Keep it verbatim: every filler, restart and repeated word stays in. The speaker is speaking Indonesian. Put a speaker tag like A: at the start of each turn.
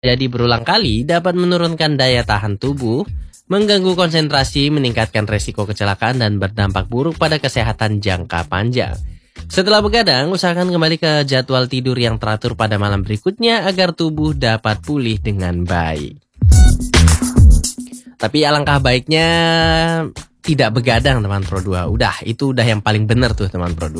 A: Jadi berulang kali dapat menurunkan daya tahan tubuh, mengganggu konsentrasi, meningkatkan resiko kecelakaan, dan berdampak buruk pada kesehatan jangka panjang. Setelah begadang, usahakan kembali ke jadwal tidur yang teratur pada malam berikutnya agar tubuh dapat pulih dengan baik. Tapi alangkah baiknya tidak begadang teman Pro dua. Udah, itu udah yang paling benar tuh teman Pro dua.